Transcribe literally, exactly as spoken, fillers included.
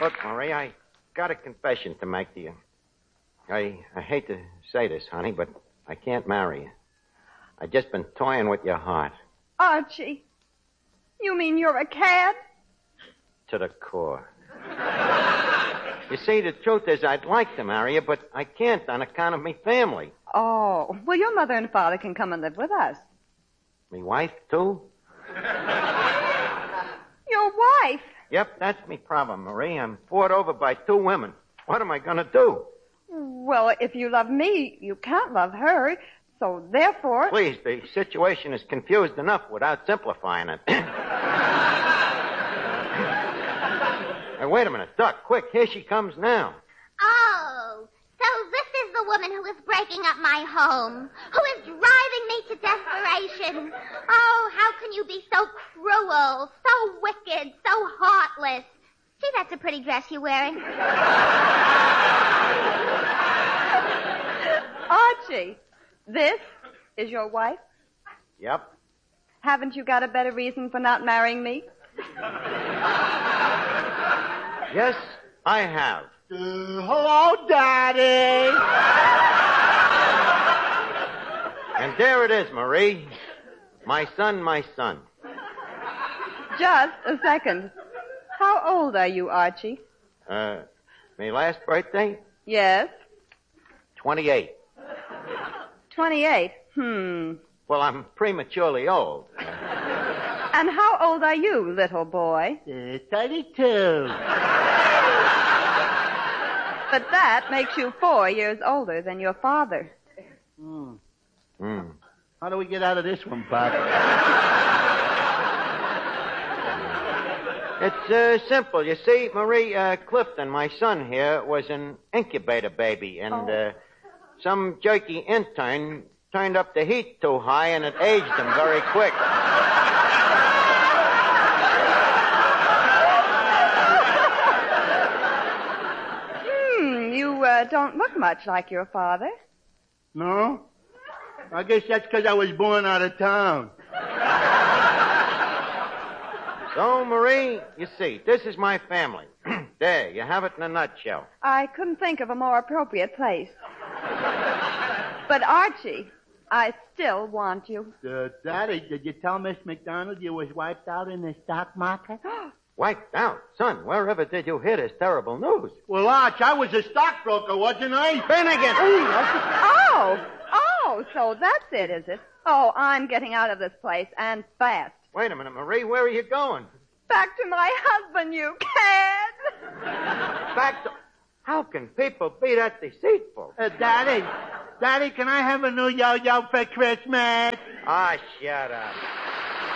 Look, Marie, I got a confession to make to you. I, I hate to say this, honey, but I can't marry you. I've just been toying with your heart. Archie, you mean you're a cad? To the core. You see, the truth is I'd like to marry you, but I can't on account of me family. Oh, well, your mother and father can come and live with us. Me wife, too? Your wife? Yep, that's me problem, Marie. I'm fought over by two women. What am I going to do? Well, if you love me, you can't love her. So, therefore... Please, the situation is confused enough without simplifying it. Hey, wait a minute. Duck, quick. Here she comes now. Oh, so this is the woman who is breaking up my home, who is driving me to desperation. Oh, how can you be so cruel, so wicked, so heartless? See, that's a pretty dress you're wearing. Archie, this is your wife? Yep. Haven't you got a better reason for not marrying me? Yes, I have. Uh, hello, Daddy. And there it is, Marie. My son, my son. Just a second. How old are you, Archie? Uh, my last birthday? Yes. twenty-eight. twenty-eight. Hmm. Well, I'm prematurely old. And how old are you, little boy? Uh, thirty-two. But that makes you four years older than your father. Hmm. Hmm. How do we get out of this one, Pop? It's uh, simple. You see, Marie, uh, Clifton, my son here, was an incubator baby, and oh. uh, some jerky intern turned up the heat too high, and it aged him very quick. Hmm, you uh, don't look much like your father. No? I guess that's because I was born out of town. So, Marie, you see, this is my family. There, you have it in a nutshell. I couldn't think of a more appropriate place. But, Archie, I still want you. Uh, Daddy, did you tell Miss McDonald you was wiped out in the stock market? Wiped out? Son, wherever did you hear this terrible news? Well, Arch, I was a stockbroker, wasn't I? Finnegan! Oh, oh, so that's it, is it? Oh, I'm getting out of this place, and fast. Wait a minute, Marie. Where are you going? Back to my husband, you cad. Back to... How can people be that deceitful? Uh, Daddy, Daddy, can I have a new yo-yo for Christmas? Ah, shut up.